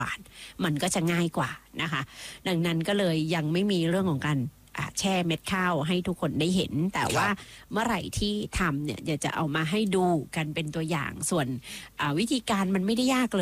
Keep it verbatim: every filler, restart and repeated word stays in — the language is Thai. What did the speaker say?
มันก็จะง่ายกว่านะคะดังนั้นก็เลยยังไม่มีเรื่องของการแช่เม็ดข้าวให้ทุกคนได้เห็นแต่ว่าเมื่อไหร่ที่ทำเนี่ยอยากจะเอามาให้ดูกันเป็นตัวอย่างส่วนวิธีการมันไม่ได้ยากเลย